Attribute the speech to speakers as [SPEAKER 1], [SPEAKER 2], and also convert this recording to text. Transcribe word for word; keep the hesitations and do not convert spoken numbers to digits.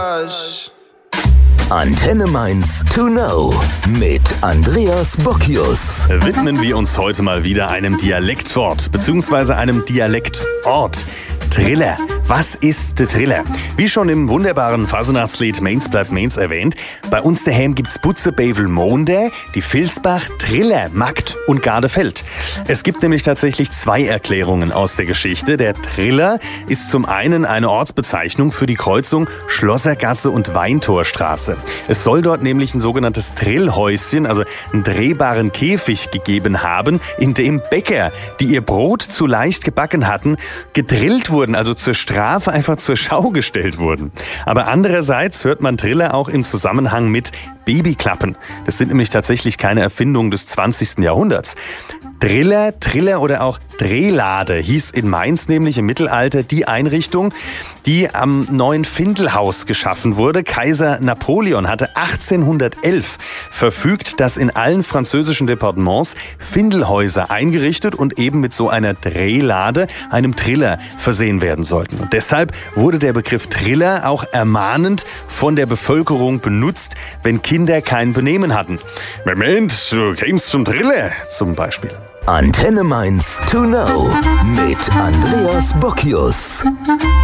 [SPEAKER 1] Antenne Mainz to know mit Andreas Bockius.
[SPEAKER 2] Widmen wir uns heute mal wieder einem Dialektwort bzw. einem Dialektort. Triller. Was ist der Triller? Wie schon im wunderbaren Fasenachtslied Mainz bleibt Mainz erwähnt, bei uns daheim gibt's Butzebevel Monde, die Vilsbach, Triller, Magd und Gardefeld. Es gibt nämlich tatsächlich zwei Erklärungen aus der Geschichte. Der Triller ist zum einen eine Ortsbezeichnung für die Kreuzung Schlossergasse und Weintorstraße. Es soll dort nämlich ein sogenanntes Trillhäuschen, also einen drehbaren Käfig gegeben haben, in dem Bäcker, die ihr Brot zu leicht gebacken hatten, gedrillt wurden, also zur Strafe einfach zur Schau gestellt wurden. Aber andererseits hört man Triller auch im Zusammenhang mit Babyklappen. Das sind nämlich tatsächlich keine Erfindungen des zwanzigsten Jahrhunderts. Driller, Triller oder auch Drehlade hieß in Mainz nämlich im Mittelalter die Einrichtung, die am neuen Findelhaus geschaffen wurde. Kaiser Napoleon hatte achtzehnhundertelf verfügt, dass in allen französischen Departements Findelhäuser eingerichtet und eben mit so einer Drehlade, einem Triller, versehen werden sollten. Und deshalb wurde der Begriff Triller auch ermahnend von der Bevölkerung benutzt, wenn Kinder kein Benehmen hatten. Moment, du kämst zum Triller zum Beispiel.
[SPEAKER 1] Antenne Mainz to know mit Andreas Bockius.